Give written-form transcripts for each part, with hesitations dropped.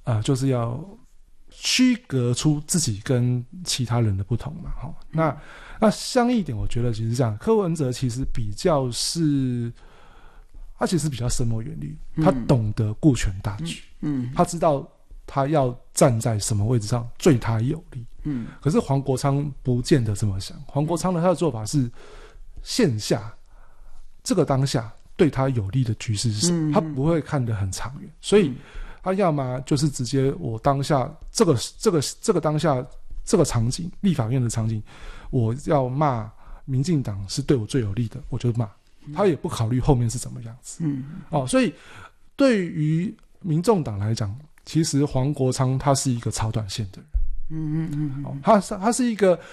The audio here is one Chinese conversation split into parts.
就是要区隔出自己跟其他人的不同嘛。那相异点，我觉得其实这样，柯文哲其实他其实比较深谋远虑，他懂得顾全大局，他知道他要站在什么位置上对他有利。可是黄国昌不见得这么想，黄国昌他的做法是线下这个当下对他有利的局势是什么，他不会看得很长远，所以他要么就是直接我当下这个当下这个场景，立法院的场景，我要骂民进党是对我最有利的，我就骂。他也不考虑后面是怎么样子。所以对于民众党来讲，其实黄国昌他是一个炒短线的人。他是一个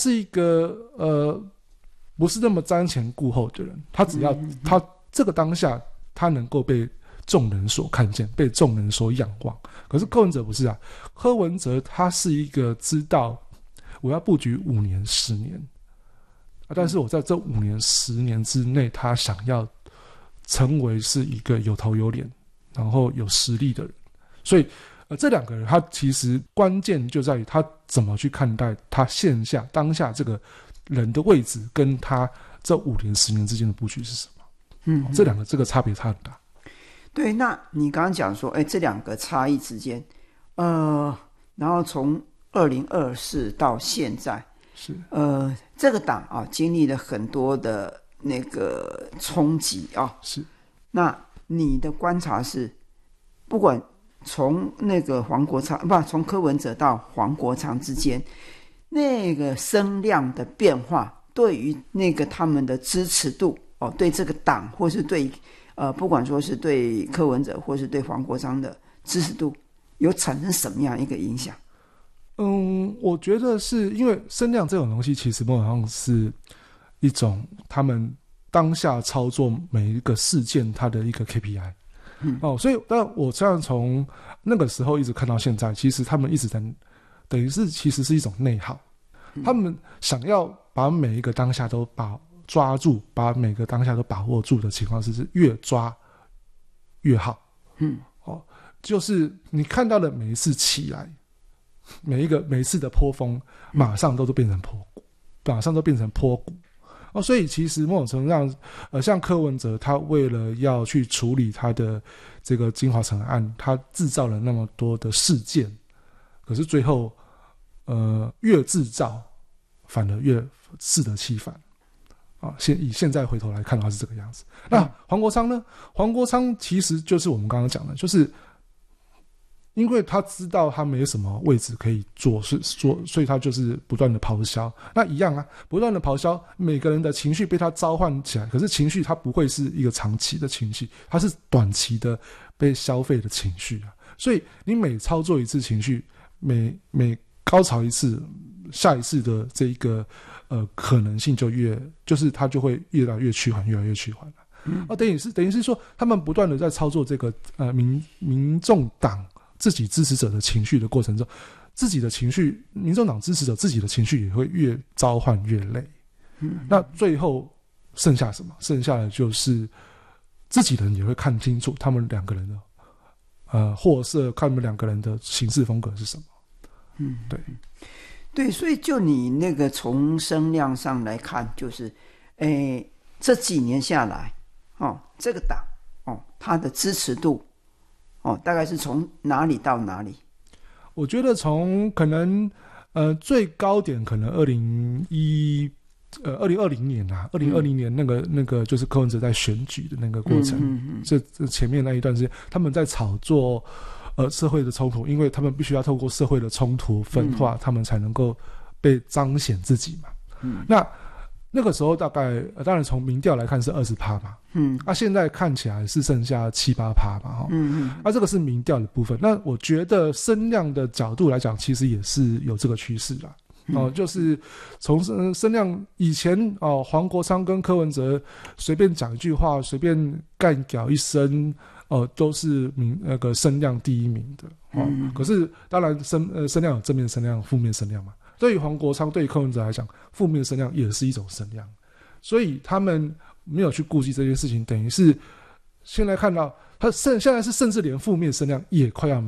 不是那么瞻前顾后的人。他只要他这个当下他能够被众人所看见，被众人所仰望。可是柯文哲不是啊，柯文哲他是一个知道我要布局5年10年。但是我在这5年10年之内，他想要成为是一个有头有脸然后有实力的人。所以这两个人他其实关键就在于他怎么去看待他线下当下这个人的位置跟他这5年10年之间的布局是什么。这两个这个差别差很大。 对，那你刚刚讲说这两个差异之间然后从2024到现在是这个党经历了很多的那个冲击是。 那你的观察是，不管从那个从柯文哲到黄国昌之间，那个声量的变化，对于那个他们的支持度对这个党，或是对不管说是对柯文哲或是对黄国昌的支持度，有产生什么样一个影响？ 我觉得是因为声量这种东西，其实某种上是一种他们当下操作每一个事件它的一个 KPI。所以但我这样从那个时候一直看到现在，其实他们一直在等于是其实是一种内耗。他们想要把每一个当下都抓住，把每个当下都把握住的情况是越抓越好。就是你看到的每一次起来，每一次的波峰马上都变成坡谷。所以其实某种程度上像柯文哲他为了要去处理他的这个金华城案，他制造了那么多的事件，可是最后越制造反而越适得其反。以现在回头来看的话是这个样子。那黄国昌呢？黄国昌其实就是我们刚刚讲的，就是因为他知道他没什么位置可以做，所以他就是不断的咆哮。那一样不断的咆哮，每个人的情绪被他召唤起来，可是情绪它不会是一个长期的情绪，它是短期的被消费的情绪。所以你每操作一次情绪，每高潮一次，下一次的这一个可能性就是它就会越来越趋缓，越来越趋缓了。等于是说，他们不断的在操作这个民众党自己支持者的情绪的过程中，自己的情绪，民众党支持者自己的情绪也会越召唤越累。那最后剩下什么？剩下的就是自己人也会看清楚他们两个人的货色，看他们两个人的行事风格是什么。 对，所以就你那个从声量上来看，就是这几年下来这个党它的支持度大概是从哪里到哪里？ 我觉得从可能最高点可能2020年啊，2020年那个就是柯文哲在选举的那个过程，这前面那一段时间，他们在炒作社会的冲突，因为他们必须要透过社会的冲突分化，他们才能够被彰显自己嘛。那个时候大概当然从民调来看是20%嘛，现在看起来是剩下7-8%嘛，这个是民调的部分。那我觉得声量的角度来讲，其实也是有这个趋势啦。就是从声量以前黄国昌跟柯文哲随便讲一句话，随便干屌一声，都是那个声量第1名的。可是当然声量有正面声量、负面声量嘛。对于黄国昌、对于柯文哲来讲，负面声量也是一种声量，所以他们没有去顾及这件事情，等于是现在看到他现在是甚至连负面声量也快要